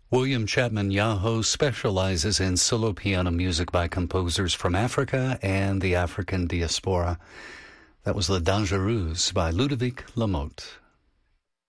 William Chapman Yaho specializes in solo piano music by composers from Africa and the African diaspora. That was La Dangereuse by Ludovic Lamotte.